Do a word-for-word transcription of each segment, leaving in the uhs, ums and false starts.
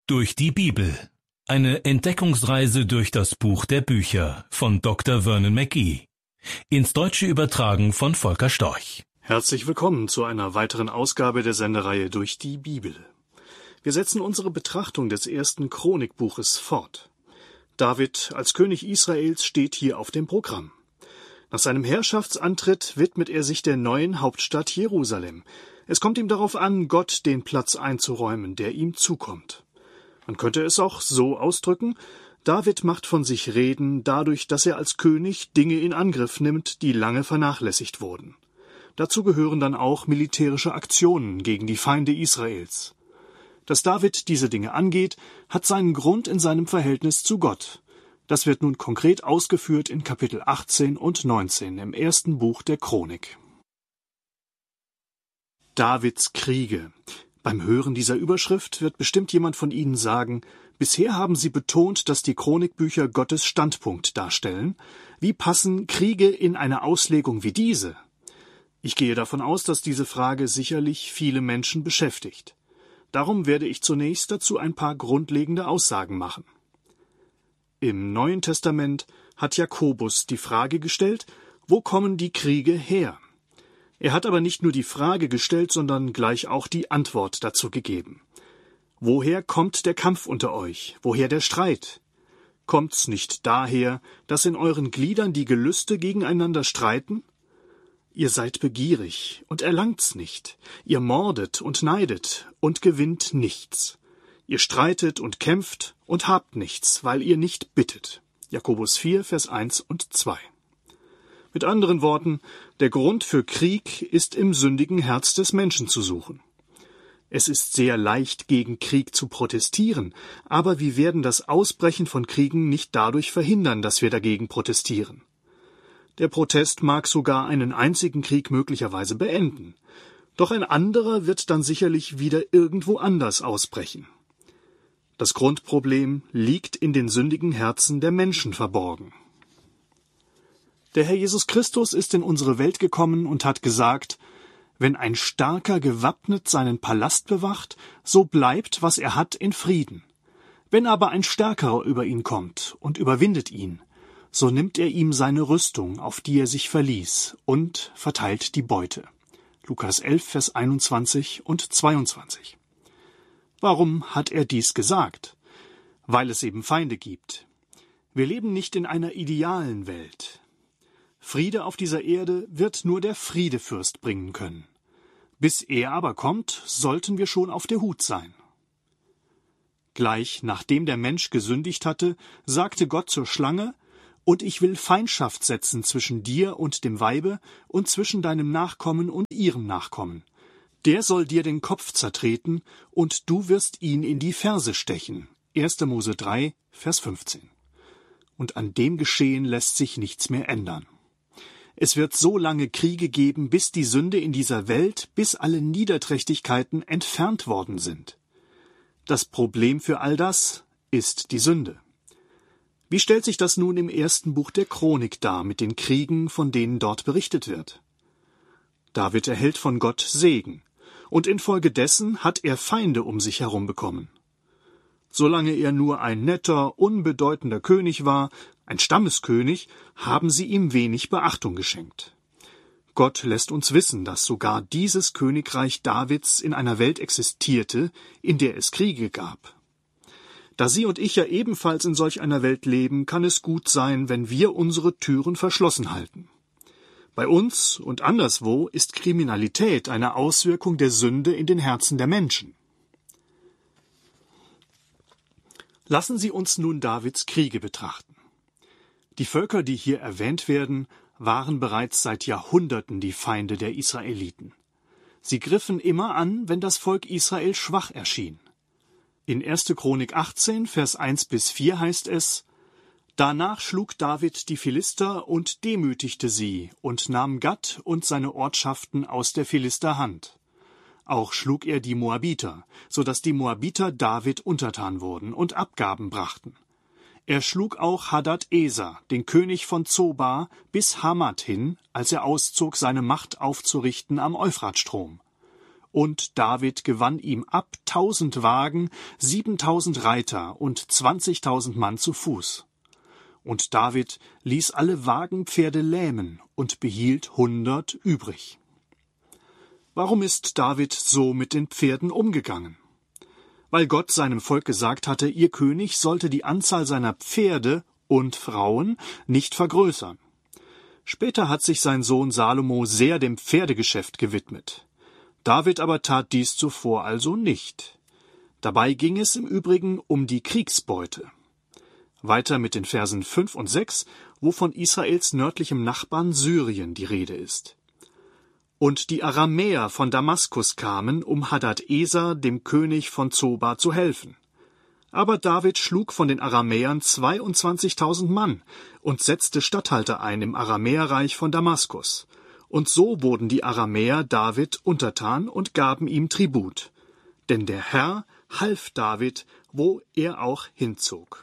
Durch die Bibel. Eine Entdeckungsreise durch das Buch der Bücher von Doktor Vernon McGee. Ins Deutsche übertragen von Volker Storch. Herzlich willkommen zu einer weiteren Ausgabe der Sendereihe Durch die Bibel. Wir setzen unsere Betrachtung des ersten Chronikbuches fort. David als König Israels steht hier auf dem Programm. Nach seinem Herrschaftsantritt widmet er sich der neuen Hauptstadt Jerusalem. Es kommt ihm darauf an, Gott den Platz einzuräumen, der ihm zukommt. Man könnte es auch so ausdrücken: David macht von sich reden dadurch, dass er als König Dinge in Angriff nimmt, die lange vernachlässigt wurden. Dazu gehören dann auch militärische Aktionen gegen die Feinde Israels. Dass David diese Dinge angeht, hat seinen Grund in seinem Verhältnis zu Gott. Das wird nun konkret ausgeführt in Kapitel achtzehn und neunzehn im ersten Buch der Chronik. Davids Kriege. Beim Hören dieser Überschrift wird bestimmt jemand von Ihnen sagen: Bisher haben Sie betont, dass die Chronikbücher Gottes Standpunkt darstellen. Wie passen Kriege in eine Auslegung wie diese? Ich gehe davon aus, dass diese Frage sicherlich viele Menschen beschäftigt. Darum werde ich zunächst dazu ein paar grundlegende Aussagen machen. Im Neuen Testament hat Jakobus die Frage gestellt: Wo kommen die Kriege her? Er hat aber nicht nur die Frage gestellt, sondern gleich auch die Antwort dazu gegeben. Woher kommt der Kampf unter euch? Woher der Streit? Kommt's nicht daher, dass in euren Gliedern die Gelüste gegeneinander streiten? Ihr seid begierig und erlangt's nicht. Ihr mordet und neidet und gewinnt nichts. Ihr streitet und kämpft und habt nichts, weil ihr nicht bittet. Jakobus vier, Vers eins und zwei. Mit anderen Worten, der Grund für Krieg ist im sündigen Herz des Menschen zu suchen. Es ist sehr leicht, gegen Krieg zu protestieren, aber wir werden das Ausbrechen von Kriegen nicht dadurch verhindern, dass wir dagegen protestieren. Der Protest mag sogar einen einzigen Krieg möglicherweise beenden, doch ein anderer wird dann sicherlich wieder irgendwo anders ausbrechen. Das Grundproblem liegt in den sündigen Herzen der Menschen verborgen. Der Herr Jesus Christus ist in unsere Welt gekommen und hat gesagt: Wenn ein Starker gewappnet seinen Palast bewacht, so bleibt, was er hat, in Frieden. Wenn aber ein Stärkerer über ihn kommt und überwindet ihn, so nimmt er ihm seine Rüstung, auf die er sich verließ, und verteilt die Beute. Lukas elf, Vers einundzwanzig und zweiundzwanzig. Warum hat er dies gesagt? Weil es eben Feinde gibt. Wir leben nicht in einer idealen Welt. Friede auf dieser Erde wird nur der Friedefürst bringen können. Bis er aber kommt, sollten wir schon auf der Hut sein. Gleich nachdem der Mensch gesündigt hatte, sagte Gott zur Schlange: Und ich will Feindschaft setzen zwischen dir und dem Weibe und zwischen deinem Nachkommen und ihrem Nachkommen. Der soll dir den Kopf zertreten, und du wirst ihn in die Ferse stechen. erster Mose drei, Vers fünfzehn. Und an dem Geschehen lässt sich nichts mehr ändern. Es wird so lange Kriege geben, bis die Sünde in dieser Welt, bis alle Niederträchtigkeiten entfernt worden sind. Das Problem für all das ist die Sünde. Wie stellt sich das nun im ersten Buch der Chronik dar mit den Kriegen, von denen dort berichtet wird? David erhält von Gott Segen, und infolgedessen hat er Feinde um sich herum bekommen. Solange er nur ein netter, unbedeutender König war, ein Stammeskönig, haben sie ihm wenig Beachtung geschenkt. Gott lässt uns wissen, dass sogar dieses Königreich Davids in einer Welt existierte, in der es Kriege gab. Da Sie und ich ja ebenfalls in solch einer Welt leben, kann es gut sein, wenn wir unsere Türen verschlossen halten. Bei uns und anderswo ist Kriminalität eine Auswirkung der Sünde in den Herzen der Menschen. Lassen Sie uns nun Davids Kriege betrachten. Die Völker, die hier erwähnt werden, waren bereits seit Jahrhunderten die Feinde der Israeliten. Sie griffen immer an, wenn das Volk Israel schwach erschien. In erster Chronik achtzehn, Vers eins bis vier heißt es: Danach schlug David die Philister und demütigte sie und nahm Gat und seine Ortschaften aus der Philister Hand. Auch schlug er die Moabiter, so dass die Moabiter David untertan wurden und Abgaben brachten. Er schlug auch Hadad-Eser, den König von Zoba, bis Hamat hin, als er auszog, seine Macht aufzurichten am Euphratstrom. und David gewann ihm ab tausend Wagen, siebentausend Reiter und zwanzigtausend Mann zu Fuß. Und David ließ alle Wagenpferde lähmen und behielt hundert übrig. Warum ist David so mit den Pferden umgegangen? Weil Gott seinem Volk gesagt hatte, ihr König sollte die Anzahl seiner Pferde und Frauen nicht vergrößern. Später hat sich sein Sohn Salomo sehr dem Pferdegeschäft gewidmet. David aber tat dies zuvor also nicht. Dabei ging es im Übrigen um die Kriegsbeute. Weiter mit den Versen fünf und sechs, wo von Israels nördlichem Nachbarn Syrien die Rede ist. Und die Aramäer von Damaskus kamen, um Hadad-Eser, dem König von Zoba, zu helfen. Aber David schlug von den Aramäern zweiundzwanzigtausend Mann und setzte Statthalter ein im Aramäerreich von Damaskus. Und so wurden die Aramäer David untertan und gaben ihm Tribut. Denn der Herr half David, wo er auch hinzog.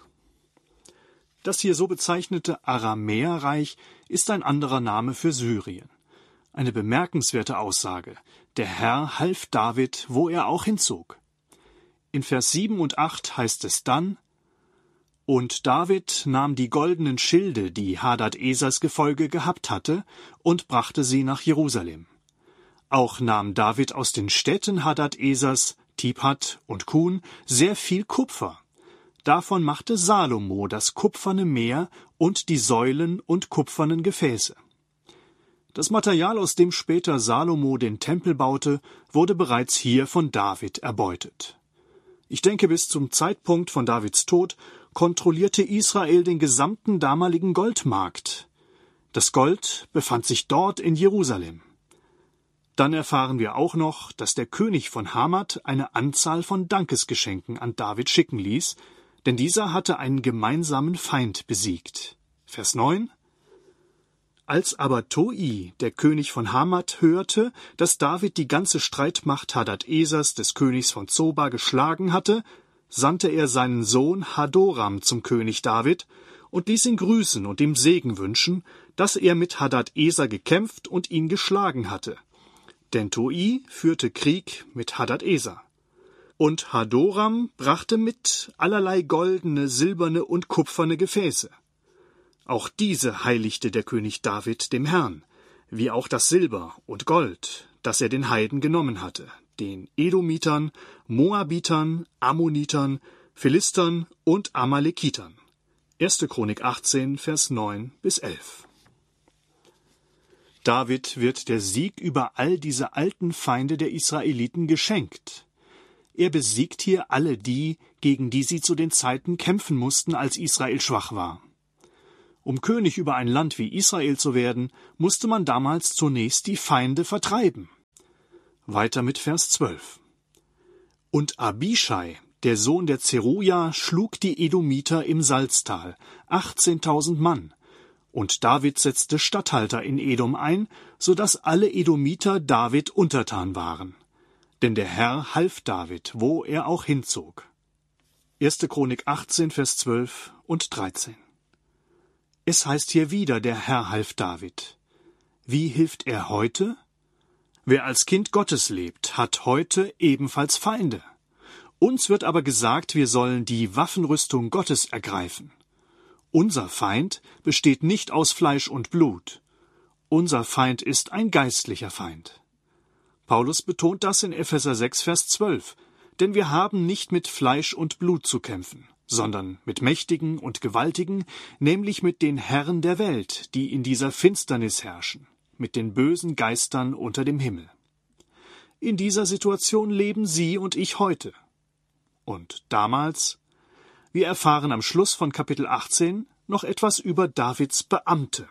Das hier so bezeichnete Aramäerreich ist ein anderer Name für Syrien. Eine bemerkenswerte Aussage. Der Herr half David, wo er auch hinzog. In Vers sieben und acht heißt es dann: Und David nahm die goldenen Schilde, die Hadad-Esers Gefolge gehabt hatte, und brachte sie nach Jerusalem. Auch nahm David aus den Städten Hadad-Esers, Tibhat und Kun, sehr viel Kupfer. Davon machte Salomo das kupferne Meer und die Säulen und kupfernen Gefäße. Das Material, aus dem später Salomo den Tempel baute, wurde bereits hier von David erbeutet. Ich denke, bis zum Zeitpunkt von Davids Tod kontrollierte Israel den gesamten damaligen Goldmarkt. Das Gold befand sich dort in Jerusalem. Dann erfahren wir auch noch, dass der König von Hamath eine Anzahl von Dankesgeschenken an David schicken ließ, denn dieser hatte einen gemeinsamen Feind besiegt. Vers neun: Als aber Toi, der König von Hamath, hörte, dass David die ganze Streitmacht Hadad-Esers, des Königs von Zoba, geschlagen hatte, sandte er seinen Sohn Hadoram zum König David und ließ ihn grüßen und ihm Segen wünschen, dass er mit Hadad-Eser gekämpft und ihn geschlagen hatte. Denn Toi führte Krieg mit Hadad-Eser. Und Hadoram brachte mit allerlei goldene, silberne und kupferne Gefäße. Auch diese heiligte der König David dem Herrn, wie auch das Silber und Gold, das er den Heiden genommen hatte, den Edomitern, Moabitern, Ammonitern, Philistern und Amalekitern. erste Chronik achtzehn, Vers neun bis elf. David wird der Sieg über all diese alten Feinde der Israeliten geschenkt. Er besiegt hier alle die, gegen die sie zu den Zeiten kämpfen mussten, als Israel schwach war. Um König über ein Land wie Israel zu werden, musste man damals zunächst die Feinde vertreiben. Weiter mit Vers zwölf. Und Abischai, der Sohn der Zeruja, schlug die Edomiter im Salztal, achtzehntausend Mann, und David setzte Statthalter in Edom ein, so dass alle Edomiter David untertan waren. Denn der Herr half David, wo er auch hinzog. erste Chronik achtzehn, Vers zwölf und dreizehn. Es heißt hier wieder, der Herr half David. Wie hilft er heute? Wer als Kind Gottes lebt, hat heute ebenfalls Feinde. Uns wird aber gesagt, wir sollen die Waffenrüstung Gottes ergreifen. Unser Feind besteht nicht aus Fleisch und Blut. Unser Feind ist ein geistlicher Feind. Paulus betont das in Epheser sechs, Vers zwölf, denn wir haben nicht mit Fleisch und Blut zu kämpfen, sondern mit Mächtigen und Gewaltigen, nämlich mit den Herren der Welt, die in dieser Finsternis herrschen, mit den bösen Geistern unter dem Himmel. In dieser Situation leben Sie und ich heute. Und damals? Wir erfahren am Schluss von Kapitel achtzehn noch etwas über Davids Beamte.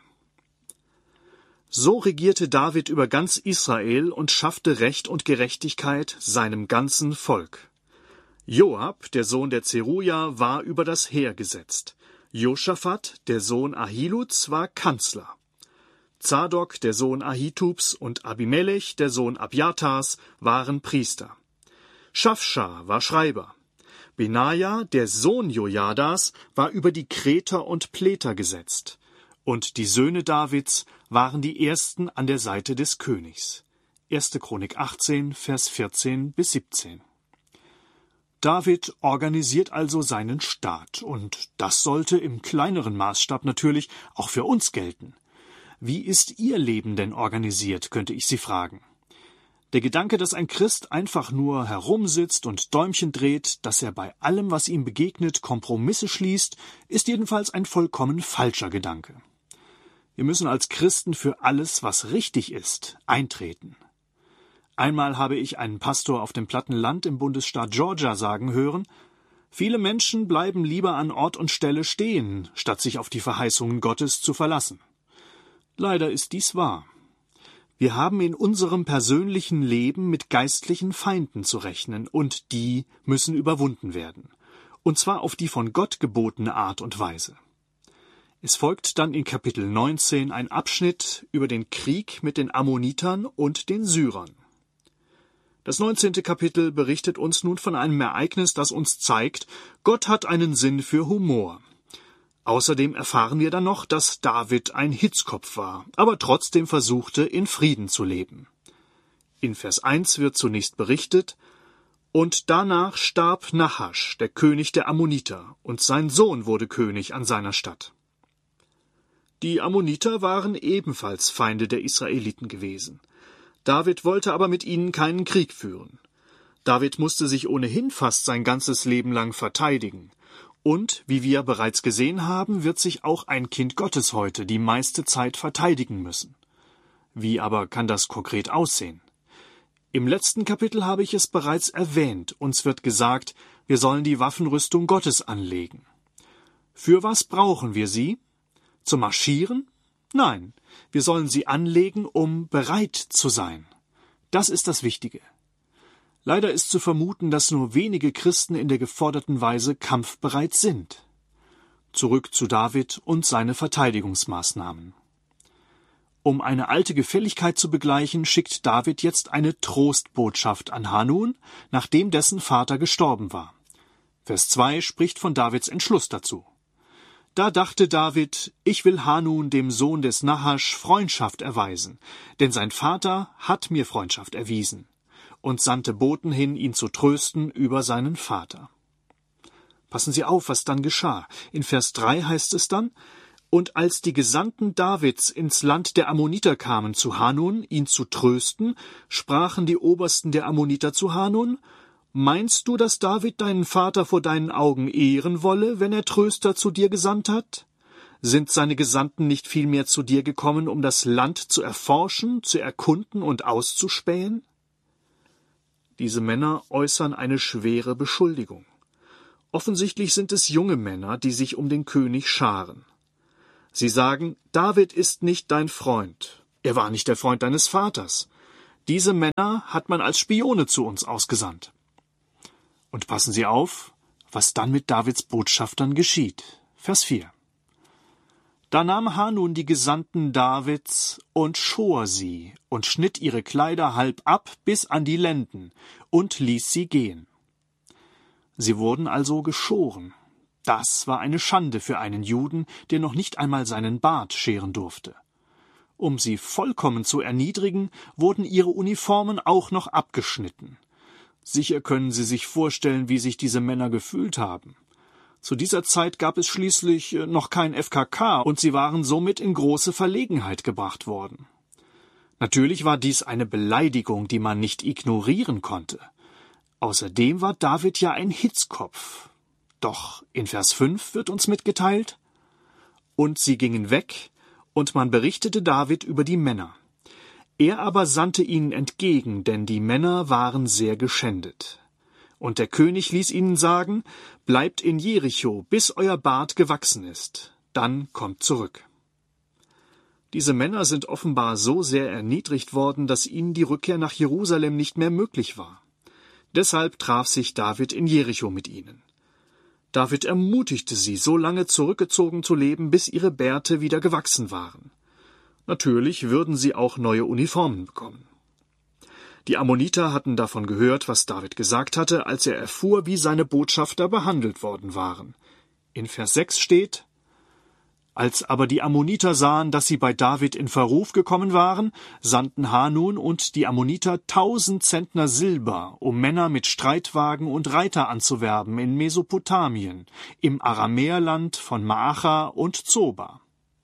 So regierte David über ganz Israel und schaffte Recht und Gerechtigkeit seinem ganzen Volk. Joab, der Sohn der Zeruja, war über das Heer gesetzt. Josaphat, der Sohn Ahiluds, war Kanzler. Zadok, der Sohn Ahitubs, und Abimelech, der Sohn Abjatars, waren Priester. Schafscha war Schreiber. Benaja, der Sohn Jojadas, war über die Kreter und Pleter gesetzt. Und die Söhne Davids waren die ersten an der Seite des Königs. erste Chronik achtzehn, Vers vierzehn bis siebzehn. David organisiert also seinen Staat, und das sollte im kleineren Maßstab natürlich auch für uns gelten. Wie ist Ihr Leben denn organisiert, könnte ich Sie fragen. Der Gedanke, dass ein Christ einfach nur herumsitzt und Däumchen dreht, dass er bei allem, was ihm begegnet, Kompromisse schließt, ist jedenfalls ein vollkommen falscher Gedanke. Wir müssen als Christen für alles, was richtig ist, eintreten. Einmal habe ich einen Pastor auf dem platten Land im Bundesstaat Georgia sagen hören, viele Menschen bleiben lieber an Ort und Stelle stehen, statt sich auf die Verheißungen Gottes zu verlassen. Leider ist dies wahr. Wir haben in unserem persönlichen Leben mit geistlichen Feinden zu rechnen, und die müssen überwunden werden. Und zwar auf die von Gott gebotene Art und Weise. Es folgt dann in Kapitel neunzehn ein Abschnitt über den Krieg mit den Ammonitern und den Syrern. Das neunzehnte Kapitel berichtet uns nun von einem Ereignis, das uns zeigt, Gott hat einen Sinn für Humor. Außerdem erfahren wir dann noch, dass David ein Hitzkopf war, aber trotzdem versuchte, in Frieden zu leben. In Vers eins wird zunächst berichtet, und danach starb Nahasch, der König der Ammoniter, und sein Sohn wurde König an seiner Stadt. Die Ammoniter waren ebenfalls Feinde der Israeliten gewesen. David wollte aber mit ihnen keinen Krieg führen. David musste sich ohnehin fast sein ganzes Leben lang verteidigen. Und, wie wir bereits gesehen haben, wird sich auch ein Kind Gottes heute die meiste Zeit verteidigen müssen. Wie aber kann das konkret aussehen? Im letzten Kapitel habe ich es bereits erwähnt. Uns wird gesagt, wir sollen die Waffenrüstung Gottes anlegen. Für was brauchen wir sie? Zum Marschieren? Nein, wir sollen sie anlegen, um bereit zu sein. Das ist das Wichtige. Leider ist zu vermuten, dass nur wenige Christen in der geforderten Weise kampfbereit sind. Zurück zu David und seine Verteidigungsmaßnahmen. Um eine alte Gefälligkeit zu begleichen, schickt David jetzt eine Trostbotschaft an Hanun, nachdem dessen Vater gestorben war. Vers zwei spricht von Davids Entschluss dazu. Da dachte David, ich will Hanun, dem Sohn des Nahasch, Freundschaft erweisen, denn sein Vater hat mir Freundschaft erwiesen, und sandte Boten hin, ihn zu trösten über seinen Vater. Passen Sie auf, was dann geschah. In Vers drei heißt es dann, und als die Gesandten Davids ins Land der Ammoniter kamen zu Hanun, ihn zu trösten, sprachen die Obersten der Ammoniter zu Hanun, meinst du, dass David deinen Vater vor deinen Augen ehren wolle, wenn er Tröster zu dir gesandt hat? Sind seine Gesandten nicht vielmehr zu dir gekommen, um das Land zu erforschen, zu erkunden und auszuspähen? Diese Männer äußern eine schwere Beschuldigung. Offensichtlich sind es junge Männer, die sich um den König scharen. Sie sagen, David ist nicht dein Freund. Er war nicht der Freund deines Vaters. Diese Männer hat man als Spione zu uns ausgesandt. Und passen Sie auf, was dann mit Davids Botschaftern geschieht. Vers vier. Da nahm Hanun die Gesandten Davids und schor sie und schnitt ihre Kleider halb ab bis an die Lenden und ließ sie gehen. Sie wurden also geschoren. Das war eine Schande für einen Juden, der noch nicht einmal seinen Bart scheren durfte. Um sie vollkommen zu erniedrigen, wurden ihre Uniformen auch noch abgeschnitten. Sicher können Sie sich vorstellen, wie sich diese Männer gefühlt haben. Zu dieser Zeit gab es schließlich noch kein F K K und sie waren somit in große Verlegenheit gebracht worden. Natürlich war dies eine Beleidigung, die man nicht ignorieren konnte. Außerdem war David ja ein Hitzkopf. Doch in Vers fünf wird uns mitgeteilt, und sie gingen weg, und man berichtete David über die Männer. Er aber sandte ihnen entgegen, denn die Männer waren sehr geschändet. Und der König ließ ihnen sagen, bleibt in Jericho, bis euer Bart gewachsen ist, dann kommt zurück. Diese Männer sind offenbar so sehr erniedrigt worden, dass ihnen die Rückkehr nach Jerusalem nicht mehr möglich war. Deshalb traf sich David in Jericho mit ihnen. David ermutigte sie, so lange zurückgezogen zu leben, bis ihre Bärte wieder gewachsen waren. Natürlich würden sie auch neue Uniformen bekommen. Die Ammoniter hatten davon gehört, was David gesagt hatte, als er erfuhr, wie seine Botschafter behandelt worden waren. In Vers sechs steht, Als aber die Ammoniter sahen, dass sie bei David in Verruf gekommen waren, sandten Hanun und die Ammoniter tausend Zentner Silber, um Männer mit Streitwagen und Reiter anzuwerben in Mesopotamien, im Aramäerland von Maacha und Zoba.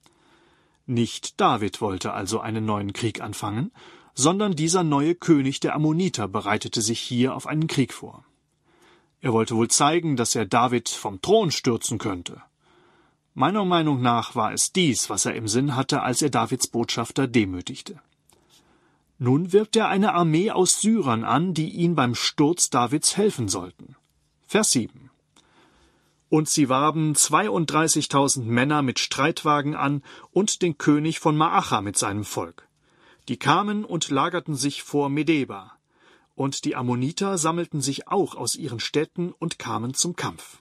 Nicht David wollte also einen neuen Krieg anfangen, sondern dieser neue König der Ammoniter bereitete sich hier auf einen Krieg vor. Er wollte wohl zeigen, dass er David vom Thron stürzen könnte. Meiner Meinung nach war es dies, was er im Sinn hatte, als er Davids Botschafter demütigte. Nun wirbt er eine Armee aus Syrern an, die ihm beim Sturz Davids helfen sollten. Vers sieben. Und sie warben zweiunddreißigtausend Männer mit Streitwagen an und den König von Maacha mit seinem Volk. Die kamen und lagerten sich vor Medeba. Und die Ammoniter sammelten sich auch aus ihren Städten und kamen zum Kampf.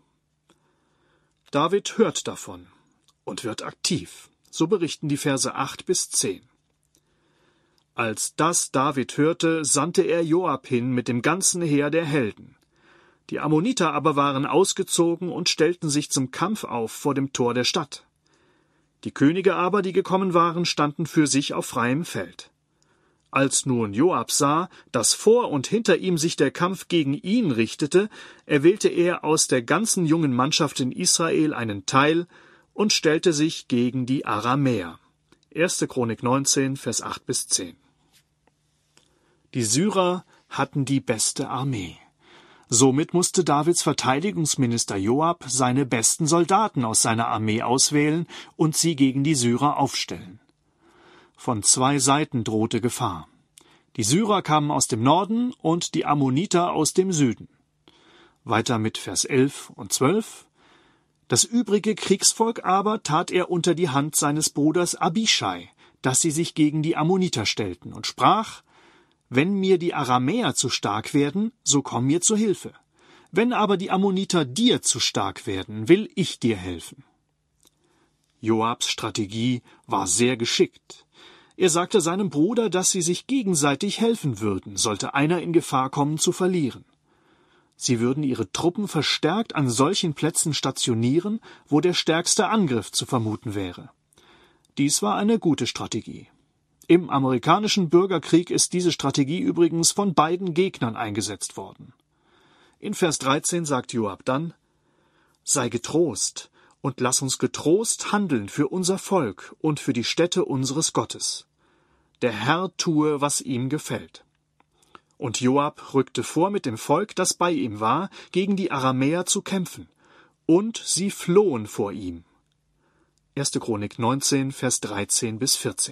David hört davon und wird aktiv. So berichten die Verse acht bis zehn. Als das David hörte, sandte er Joab hin mit dem ganzen Heer der Helden. Die Ammoniter aber waren ausgezogen und stellten sich zum Kampf auf vor dem Tor der Stadt. Die Könige aber, die gekommen waren, standen für sich auf freiem Feld. Als nun Joab sah, dass vor und hinter ihm sich der Kampf gegen ihn richtete, erwählte er aus der ganzen jungen Mannschaft in Israel einen Teil und stellte sich gegen die Aramäer. erste Chronik neunzehn, Vers acht bis zehn. Die Syrer hatten die beste Armee. Somit musste Davids Verteidigungsminister Joab seine besten Soldaten aus seiner Armee auswählen und sie gegen die Syrer aufstellen. Von zwei Seiten drohte Gefahr. Die Syrer kamen aus dem Norden und die Ammoniter aus dem Süden. Weiter mit Vers elf und zwölf. Das übrige Kriegsvolk aber tat er unter die Hand seines Bruders Abischai, dass sie sich gegen die Ammoniter stellten, und sprach: Wenn mir die Aramäer zu stark werden, so komm mir zu Hilfe. Wenn aber die Ammoniter dir zu stark werden, will ich dir helfen. Joabs Strategie war sehr geschickt. Er sagte seinem Bruder, dass sie sich gegenseitig helfen würden, sollte einer in Gefahr kommen zu verlieren. Sie würden ihre Truppen verstärkt an solchen Plätzen stationieren, wo der stärkste Angriff zu vermuten wäre. Dies war eine gute Strategie. Im amerikanischen Bürgerkrieg ist diese Strategie übrigens von beiden Gegnern eingesetzt worden. In Vers dreizehn sagt Joab dann: Sei getrost und lass uns getrost handeln für unser Volk und für die Stätte unseres Gottes. Der Herr tue, was ihm gefällt. Und Joab rückte vor mit dem Volk, das bei ihm war, gegen die Aramäer zu kämpfen, und sie flohen vor ihm. erste Chronik neunzehn, Vers dreizehn bis vierzehn.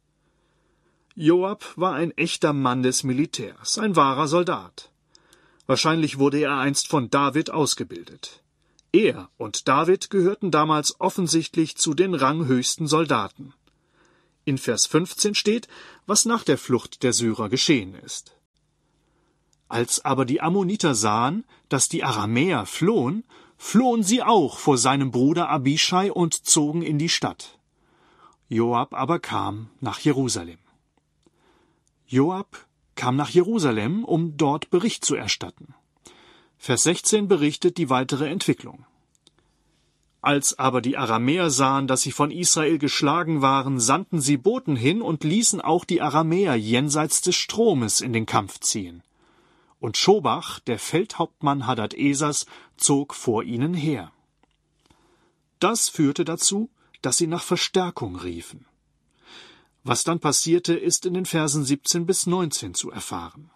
Joab war ein echter Mann des Militärs, ein wahrer Soldat. Wahrscheinlich wurde er einst von David ausgebildet. Er und David gehörten damals offensichtlich zu den ranghöchsten Soldaten. In Vers fünfzehn steht, was nach der Flucht der Syrer geschehen ist. Als aber die Ammoniter sahen, dass die Aramäer flohen, flohen sie auch vor seinem Bruder Abischai und zogen in die Stadt. Joab aber kam nach Jerusalem. Joab kam nach Jerusalem, um dort Bericht zu erstatten. Vers sechzehn berichtet die weitere Entwicklung. Als aber die Aramäer sahen, dass sie von Israel geschlagen waren, sandten sie Boten hin und ließen auch die Aramäer jenseits des Stromes in den Kampf ziehen. Und Schobach, der Feldhauptmann Hadad-Esers, zog vor ihnen her. Das führte dazu, dass sie nach Verstärkung riefen. Was dann passierte, ist in den Versen siebzehn bis neunzehn zu erfahren.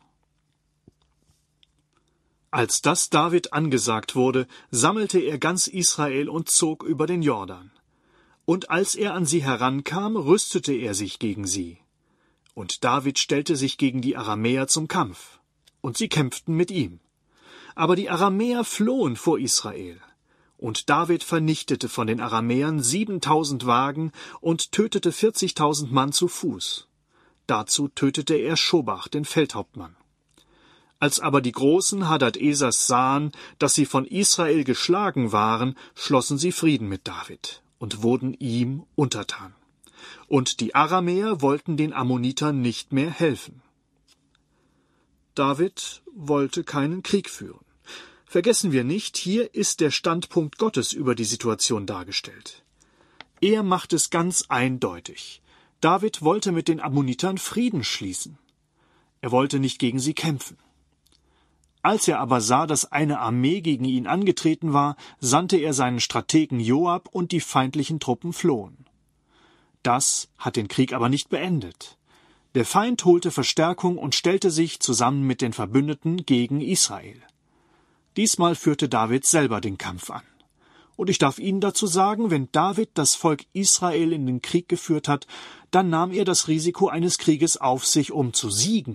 Als das David angesagt wurde, sammelte er ganz Israel und zog über den Jordan. Und als er an sie herankam, rüstete er sich gegen sie. Und David stellte sich gegen die Aramäer zum Kampf. Und sie kämpften mit ihm. Aber die Aramäer flohen vor Israel. Und David vernichtete von den Aramäern siebentausend Wagen und tötete vierzigtausend Mann zu Fuß. Dazu tötete er Schobach, den Feldhauptmann. Als aber die Großen Hadad-Esers sahen, dass sie von Israel geschlagen waren, schlossen sie Frieden mit David und wurden ihm untertan. Und die Aramäer wollten den Ammonitern nicht mehr helfen. David wollte keinen Krieg führen. Vergessen wir nicht, hier ist der Standpunkt Gottes über die Situation dargestellt. Er macht es ganz eindeutig. David wollte mit den Ammonitern Frieden schließen. Er wollte nicht gegen sie kämpfen. Als er aber sah, dass eine Armee gegen ihn angetreten war, sandte er seinen Strategen Joab und die feindlichen Truppen flohen. Das hat den Krieg aber nicht beendet. Der Feind holte Verstärkung und stellte sich zusammen mit den Verbündeten gegen Israel. Diesmal führte David selber den Kampf an. Und ich darf Ihnen dazu sagen, wenn David das Volk Israel in den Krieg geführt hat, dann nahm er das Risiko eines Krieges auf sich, um zu siegen.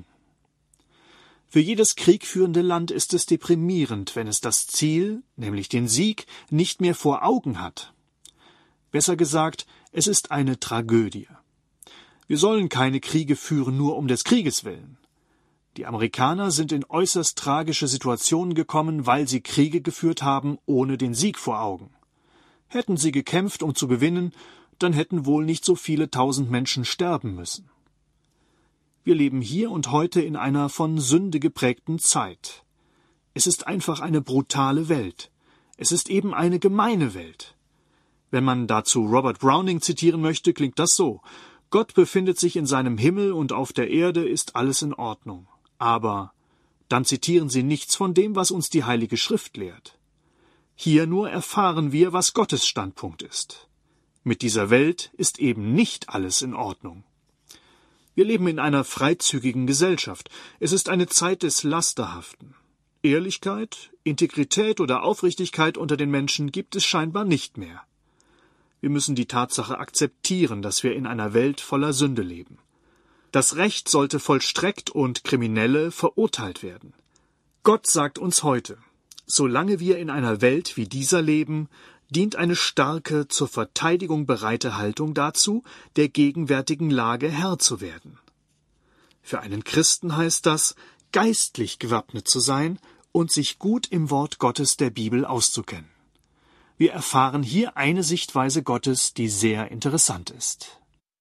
Für jedes kriegführende Land ist es deprimierend, wenn es das Ziel, nämlich den Sieg, nicht mehr vor Augen hat. Besser gesagt, es ist eine Tragödie. Wir sollen keine Kriege führen, nur um des Krieges willen. Die Amerikaner sind in äußerst tragische Situationen gekommen, weil sie Kriege geführt haben, ohne den Sieg vor Augen. Hätten sie gekämpft, um zu gewinnen, dann hätten wohl nicht so viele tausend Menschen sterben müssen. Wir leben hier und heute in einer von Sünde geprägten Zeit. Es ist einfach eine brutale Welt. Es ist eben eine gemeine Welt. Wenn man dazu Robert Browning zitieren möchte, klingt das so: Gott befindet sich in seinem Himmel und auf der Erde ist alles in Ordnung. Aber dann zitieren Sie nichts von dem, was uns die Heilige Schrift lehrt. Hier nur erfahren wir, was Gottes Standpunkt ist. Mit dieser Welt ist eben nicht alles in Ordnung. Wir leben in einer freizügigen Gesellschaft. Es ist eine Zeit des Lasterhaften. Ehrlichkeit, Integrität oder Aufrichtigkeit unter den Menschen gibt es scheinbar nicht mehr. Wir müssen die Tatsache akzeptieren, dass wir in einer Welt voller Sünde leben. Das Recht sollte vollstreckt und Kriminelle verurteilt werden. Gott sagt uns heute: Solange wir in einer Welt wie dieser leben, dient eine starke, zur Verteidigung bereite Haltung dazu, der gegenwärtigen Lage Herr zu werden. Für einen Christen heißt das, geistlich gewappnet zu sein und sich gut im Wort Gottes der Bibel auszukennen. Wir erfahren hier eine Sichtweise Gottes, die sehr interessant ist.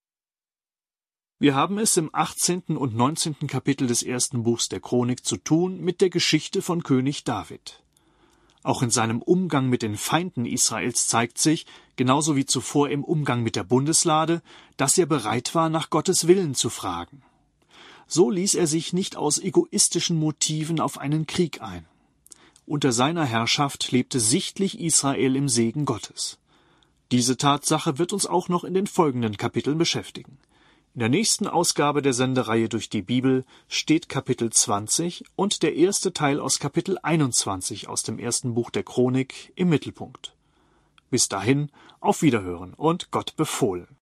Wir haben es im achtzehnten und neunzehnten Kapitel des ersten Buchs der Chronik zu tun mit der Geschichte von König David. Auch in seinem Umgang mit den Feinden Israels zeigt sich, genauso wie zuvor im Umgang mit der Bundeslade, dass er bereit war, nach Gottes Willen zu fragen. So ließ er sich nicht aus egoistischen Motiven auf einen Krieg ein. Unter seiner Herrschaft lebte sichtlich Israel im Segen Gottes. Diese Tatsache wird uns auch noch in den folgenden Kapiteln beschäftigen. In der nächsten Ausgabe der Sendereihe durch die Bibel steht Kapitel zwanzig und der erste Teil aus Kapitel einundzwanzig aus dem ersten Buch der Chronik im Mittelpunkt. Bis dahin, auf Wiederhören und Gott befohlen.